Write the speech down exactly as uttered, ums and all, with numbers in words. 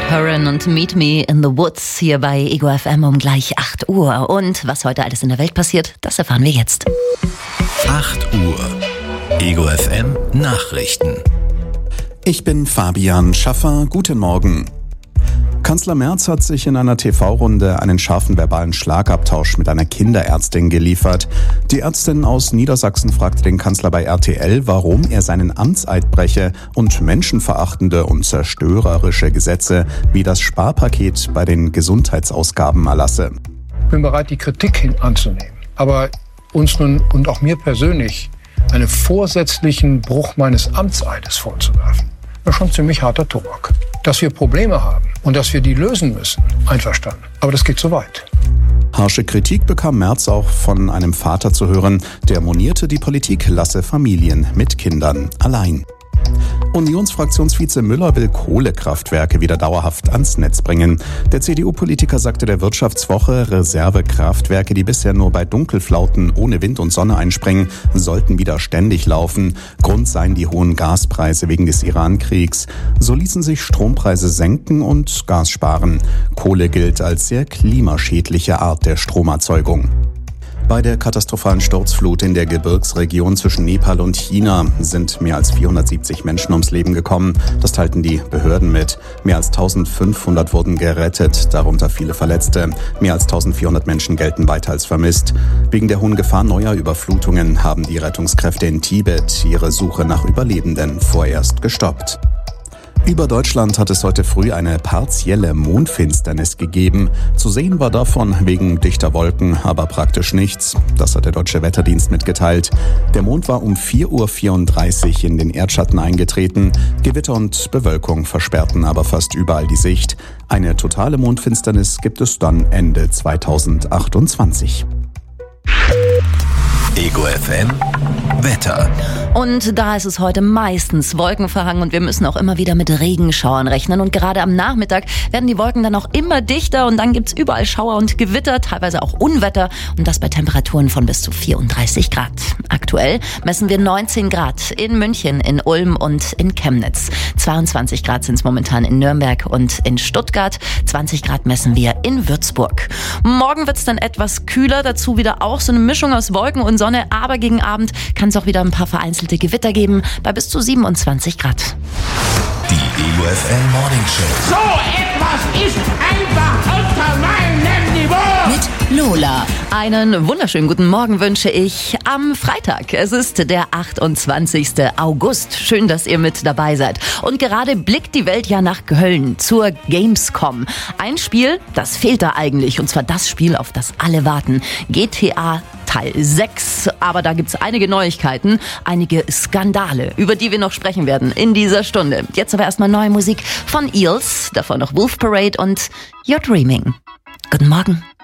Herren und Meet Me in the Woods hier bei Ego F M um gleich acht Uhr. Und was heute alles in der Welt passiert, das erfahren wir jetzt. acht Uhr. Ego F M Nachrichten. Ich bin Fabian Schaffer. Guten Morgen. Kanzler Merz hat sich in einer T V-Runde einen scharfen verbalen Schlagabtausch mit einer Kinderärztin geliefert. Die Ärztin aus Niedersachsen fragte den Kanzler bei R T L, warum er seinen Amtseid breche und menschenverachtende und zerstörerische Gesetze wie das Sparpaket bei den Gesundheitsausgaben erlasse. Ich bin bereit, die Kritik hin anzunehmen. Aber uns nun und auch mir persönlich einen vorsätzlichen Bruch meines Amtseides vorzuwerfen, das ist schon ziemlich harter Tobak. Dass wir Probleme haben und dass wir die lösen müssen, einverstanden. Aber das geht zu weit. Harsche Kritik bekam Merz auch von einem Vater zu hören, der monierte, die Politik lasse Familien mit Kindern allein. Unionsfraktionsvize Müller will Kohlekraftwerke wieder dauerhaft ans Netz bringen. Der C D U-Politiker sagte der Wirtschaftswoche, Reservekraftwerke, die bisher nur bei Dunkelflauten ohne Wind und Sonne einspringen, sollten wieder ständig laufen. Grund seien die hohen Gaspreise wegen des Iran-Kriegs. So ließen sich Strompreise senken und Gas sparen. Kohle gilt als sehr klimaschädliche Art der Stromerzeugung. Bei der katastrophalen Sturzflut in der Gebirgsregion zwischen Nepal und China sind mehr als vierhundertsiebzig Menschen ums Leben gekommen. Das teilten die Behörden mit. Mehr als eintausendfünfhundert wurden gerettet, darunter viele Verletzte. Mehr als eintausendvierhundert Menschen gelten weiter als vermisst. Wegen der hohen Gefahr neuer Überflutungen haben die Rettungskräfte in Tibet ihre Suche nach Überlebenden vorerst gestoppt. Über Deutschland hat es heute früh eine partielle Mondfinsternis gegeben. Zu sehen war davon wegen dichter Wolken aber praktisch nichts. Das hat der Deutsche Wetterdienst mitgeteilt. Der Mond war um vier Uhr vierunddreißig in den Erdschatten eingetreten. Gewitter und Bewölkung versperrten aber fast überall die Sicht. Eine totale Mondfinsternis gibt es dann Ende zweitausendachtundzwanzig. Ego F M Wetter. Und da ist es heute meistens wolkenverhangen und wir müssen auch immer wieder mit Regenschauern rechnen. Und gerade am Nachmittag werden die Wolken dann auch immer dichter und dann gibt's überall Schauer und Gewitter, teilweise auch Unwetter und das bei Temperaturen von bis zu vierunddreißig Grad. Aktuell messen wir neunzehn Grad in München, in Ulm und in Chemnitz. zweiundzwanzig Grad sind es momentan in Nürnberg und in Stuttgart. zwanzig Grad messen wir in Würzburg. Morgen wird's dann etwas kühler, dazu wieder auch so eine Mischung aus Wolken und Sonne, aber gegen Abend kann es auch wieder ein paar vereinzelte Gewitter geben, bei bis zu siebenundzwanzig Grad. Die Ego F M Morning Show. So etwas ist einfach unter meinem Niveau. Mit Lola. Einen wunderschönen guten Morgen wünsche ich am Freitag. Es ist der achtundzwanzigste August. Schön, dass ihr mit dabei seid. Und gerade blickt die Welt ja nach Köln zur Gamescom. Ein Spiel, das fehlt da eigentlich. Und zwar das Spiel, auf das alle warten. G T A Teil sechs. Aber da gibt's einige Neuigkeiten, einige Skandale, über die wir noch sprechen werden in dieser Stunde. Jetzt aber erstmal neue Musik von Eels, davon noch Wolf Parade und You're Dreaming. Guten Morgen.